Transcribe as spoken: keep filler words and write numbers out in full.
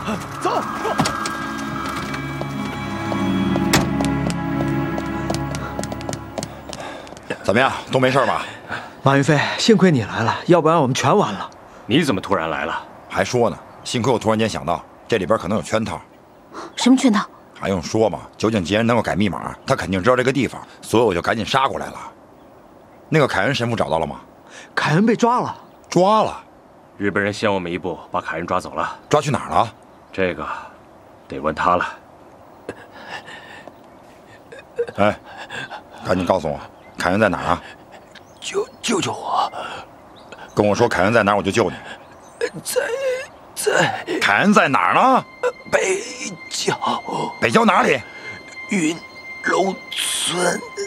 走。 怎么样，都没事吧？ 马云飞，幸亏你来了，要不然我们全完了。 你怎么突然来了？ 还说呢，幸亏我突然间想到，这里边可能有圈套。 什么圈套？ 还用说吗？酒井吉人能够改密码，他肯定知道这个地方，所以我就赶紧杀过来了。那个凯恩神父找到了吗？ 凯恩被抓了。 抓了？ 日本人先我们一步把凯恩抓走了。 抓去哪儿了？ 这个得问他了。 哎，赶紧告诉我，凯恩在哪儿啊？ 救救救我！ 跟我说凯恩在哪儿，我就救你。 在在。 凯恩在哪儿呢？ 北郊。 北郊哪里？ 云龙村。